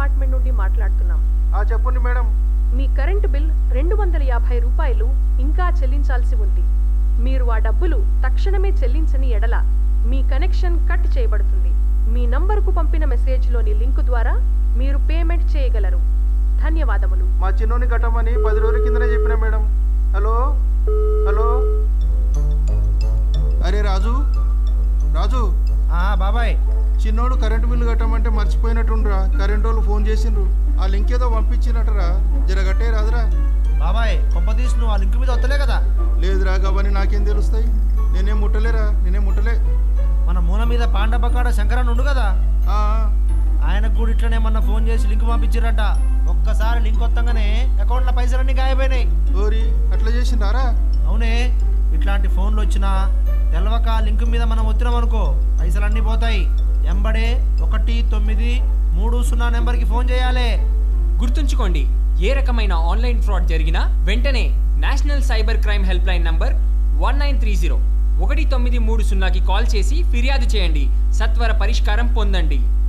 Department నుండి మాట్లాడుతున్నాం. చెప్పండి మేడం. మీ కరెంటు బిల్ 250 రూపాయలు ఇంకా చెల్లించాల్సి ఉంది. మీరు ఆ డబ్బులు తక్షణమే చెల్లించని ఎడల మీ కనెక్షన్ కట్ చేయబడుతుంది. మీ నంబరుకు పంపిన మెసేజ్లోని లింకు ద్వారా మీరు పేమెంట్ చేయగలరు. ధన్యవాదములు. మా చిన్నోని కట్టమని 10 రోజుల కిందనే చెప్పిన మేడం. హలో హలో, అరే రాజు రాజు. బాబాయ్, చిన్నోడు కరెంటు బిల్లు కట్టమంటే మర్చిపోయినట్టుండ్రా. కరెంటు వాళ్ళు ఫోన్ చేసిండ్రు. ఆ లింక్ ఏదో పంపించినట్టరా, జరగట్టే రాదురా. బాబాయ్ కొంపతీసి నువ్వు ఆ లింక్ మీద వస్తలే కదా? లేదురా, అవన్నీ నాకేం తెలుస్తాయి. నేనేం ముట్టలేరా, నేనేం ముట్టలే. మన మూల మీద పాండపకాడ శంకరన్ ఉండు కదా, ఆయనకు కూడా ఇట్లనే మొన్న ఫోన్ చేసి లింక్ పంపించారట. ఒక్కసారి లింక్ వస్తాగానే అకౌంట్లో పైసలన్నీ గాయపోయినాయి. ఓరి, అట్లా చేసిండారా? అవునే, ఇట్లాంటి ఫోన్లు వచ్చినా తెలవక లింక్ మీద మనం వచ్చినాం అనుకో పైసలన్నీ పోతాయి. ఎంబడే 1930 నెంబర్కి ఫోన్ చేయాలి. గుర్తుంచుకోండి, ఏ రకమైన ఆన్లైన్ ఫ్రాడ్ జరిగినా వెంటనే national cyber crime help line number 1930 1930కి call చేసి ఫిర్యాదు చేయండి. సత్వర పరిష్కారం పొందండి.